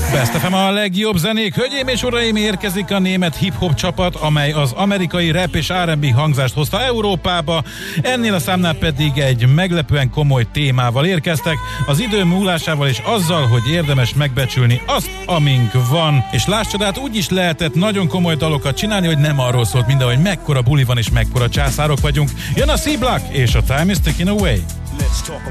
Best FM a legjobb zenék. Hölgyeim és uraim, érkezik a német hip-hop csapat, amely az amerikai rap és R&B hangzást hozta Európába. Ennél a számnál pedig egy meglepően komoly témával érkeztek, az idő múlásával és azzal, hogy érdemes megbecsülni azt, amink van. És láss csodát, úgy is lehetett nagyon komoly dalokat csinálni, hogy nem arról szólt minden, hogy mekkora buli van és mekkora császárok vagyunk. Jön a C-Block és a Time is Ticking Away.